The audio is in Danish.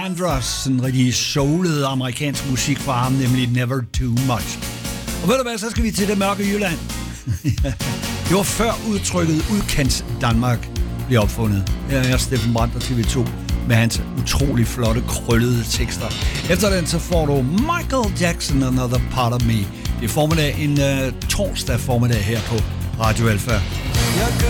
Andros, sådan rigtig soulet amerikansk musik fra ham, nemlig Never Too Much. Og ved du hvad, så skal vi til det mørke Jylland. Det var før udtrykket udkants Danmark blev opfundet. Her er Steffen Brandt og TV2 med hans utrolig flotte, krøllede tekster. Efter den så får du Michael Jackson, Another Part of Me. Det er formiddag, en torsdag formiddag her på Radio Alfa.